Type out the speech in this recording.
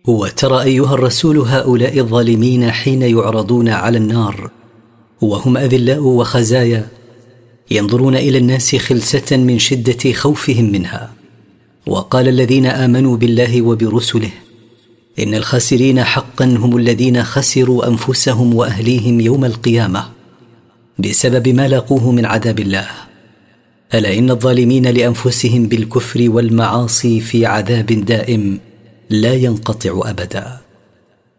وترى أيها الرسول هؤلاء الظالمين حين يعرضون على النار وهم أذلاء وخزايا، ينظرون إلى الناس خلسة من شدة خوفهم منها. وقال الذين آمنوا بالله وبرسله إن الخاسرين حقا هم الذين خسروا أنفسهم وأهليهم يوم القيامة بسبب ما لاقوه من عذاب الله. ألا إن الظالمين لأنفسهم بالكفر والمعاصي في عذاب دائم لا ينقطع أبدا.